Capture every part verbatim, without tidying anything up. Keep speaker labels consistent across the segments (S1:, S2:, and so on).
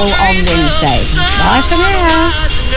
S1: all on Wednesday. Bye for now.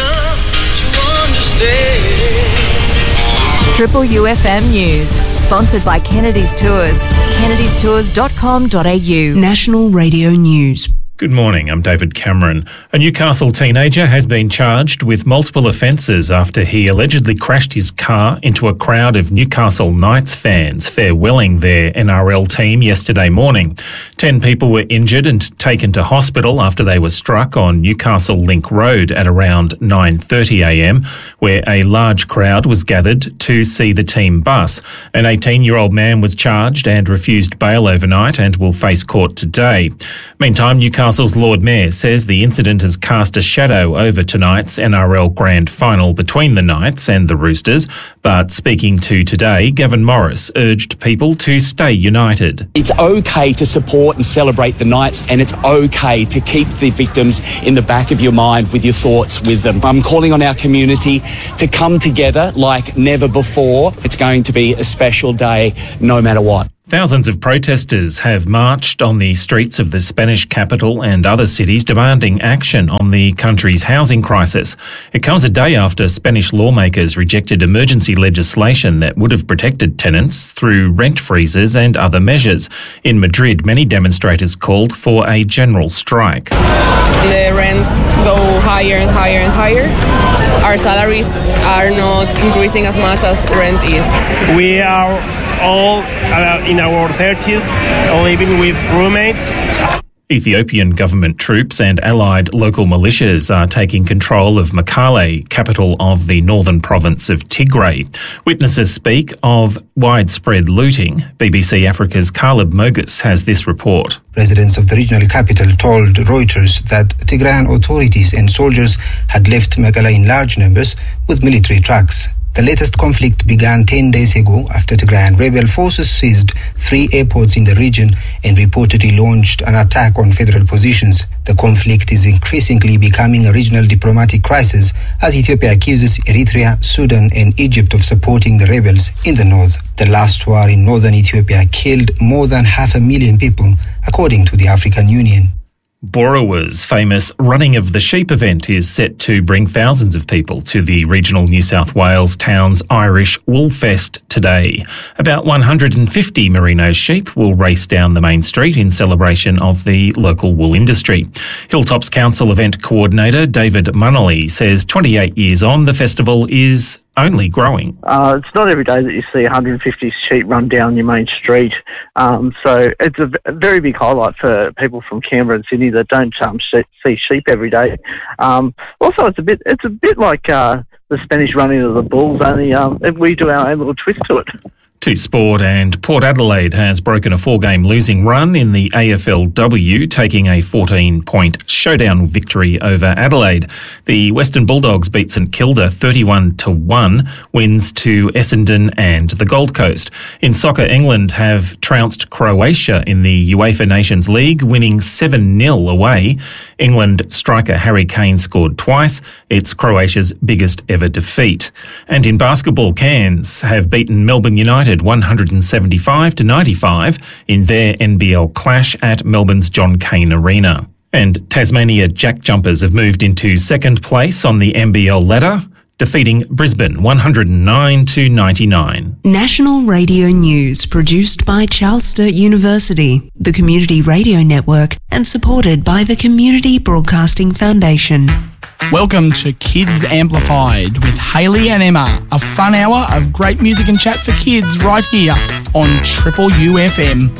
S2: Triple U F M News, sponsored by Kennedy's Tours. kennedys tours dot com dot a u.
S3: National Radio News.
S4: Good morning, I'm David Cameron. A Newcastle teenager has been charged with multiple offences after he allegedly crashed his car into a crowd of Newcastle Knights fans farewelling their N R L team yesterday morning. Ten people were injured and taken to hospital after they were struck on Newcastle Link Road at around nine thirty a m, where a large crowd was gathered to see the team bus. An eighteen-year-old man was charged and refused bail overnight and will face court today. Meantime, Newcastle Newcastle's Lord Mayor says the incident has cast a shadow over tonight's N R L Grand Final between the Knights and the Roosters, but speaking to Today, Gavin Morris urged people to stay united.
S5: It's okay to support and celebrate the Knights, and it's okay to keep the victims in the back of your mind with your thoughts with them. I'm calling on our community to come together like never before. It's going to be a special day no matter what.
S4: Thousands of protesters have marched on the streets of the Spanish capital and other cities demanding action on the country's housing crisis. It comes a day after Spanish lawmakers rejected emergency legislation that would have protected tenants through rent freezes and other measures. In Madrid, many demonstrators called for a general strike.
S6: The rents go higher and higher and higher. Our salaries are not increasing as much as rent is.
S7: We are all uh, in our thirties, living with roommates.
S4: Ethiopian government troops and allied local militias are taking control of Mekelle, capital of the northern province of Tigray. Witnesses speak of widespread looting. B B C Africa's Caleb Mogus has this report.
S8: Residents of the regional capital told Reuters that Tigrayan authorities and soldiers had left Mekelle in large numbers with military trucks. The latest conflict began ten days ago after Tigrayan rebel forces seized three airports in the region and reportedly launched an attack on federal positions. The conflict is increasingly becoming a regional diplomatic crisis as Ethiopia accuses Eritrea, Sudan and Egypt of supporting the rebels in the north. The last war in northern Ethiopia killed more than half a million people, according to the African Union.
S4: Borowa's famous Running of the Sheep event is set to bring thousands of people to the regional New South Wales town's Irish Woolfest today. About one hundred fifty merino sheep will race down the main street in celebration of the local wool industry. Hilltops Council event coordinator David Munnelly says twenty-eight years on, the festival is only growing.
S9: Uh, it's not every day that you see one hundred fifty sheep run down your main street. Um, so it's a, a very big highlight for people from Canberra and Sydney that don't um, sh- see sheep every day. Um, also, it's a bit it's a bit like uh, the Spanish running of the bulls, only um, we do our own little twist to it.
S4: To sport, and Port Adelaide has broken a four-game losing run in the A F L W, taking a fourteen-point showdown victory over Adelaide. The Western Bulldogs beat St Kilda thirty-one to one, wins to Essendon and the Gold Coast. In soccer, England have trounced Croatia in the UEFA Nations League, winning seven nil away. England striker Harry Kane scored twice. It's Croatia's biggest ever defeat. And in basketball, Cairns have beaten Melbourne United one hundred seventy-five to ninety-five in their N B L clash at Melbourne's John Cain Arena. And Tasmania Jack Jumpers have moved into second place on the N B L ladder, defeating Brisbane one hundred nine to ninety-nine.
S3: National Radio News, produced by Charles Sturt University, the Community Radio Network, and supported by the Community Broadcasting Foundation.
S10: Welcome to Kids Amplified with Hayley and Emma, a fun hour of great music and chat for kids right here on Triple U F M.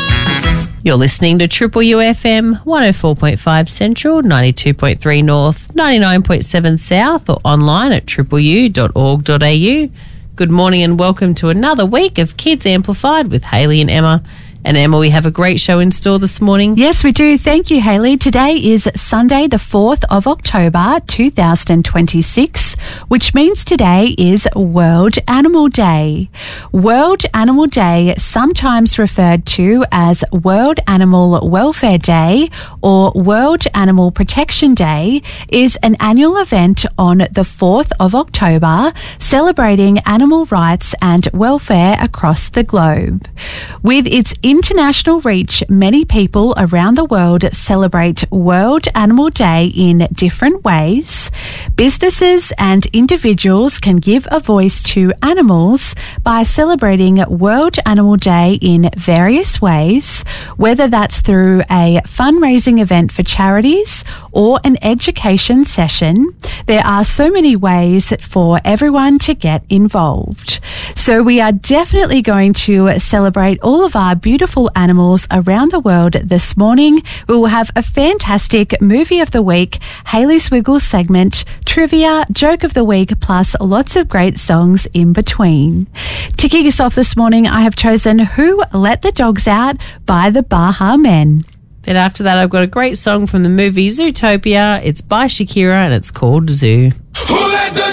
S11: You're listening to Triple U F M, one oh four point five Central, ninety-two point three North, ninety-nine point seven South, or online at triple u dot org dot a u. Good morning and welcome to another week of Kids Amplified with Hayley and Emma. And Emma, we have a great show in store this morning.
S12: Yes, we do. Thank you, Hayley. Today is Sunday, the fourth of October, two thousand twenty-six, which means today is World Animal Day. World Animal Day, sometimes referred to as World Animal Welfare Day or World Animal Protection Day, is an annual event on the fourth of October celebrating animal rights and welfare across the globe. With its international reach, many people around the world celebrate World Animal Day in different ways. Businesses and individuals can give a voice to animals by celebrating World Animal Day in various ways, whether that's through a fundraising event for charities or an education session. There are so many ways for everyone to get involved. So we are definitely going to celebrate all of our beautiful animals around the world this morning. We will have a fantastic movie of the week, Hayley's Wiggle segment, trivia, joke of the week, plus lots of great songs in between. To kick us off this morning, I have chosen Who Let the Dogs Out by the Baha Men.
S11: Then after that, I've got a great song from the movie Zootopia. It's by Shakira and it's called Zoo.
S13: Who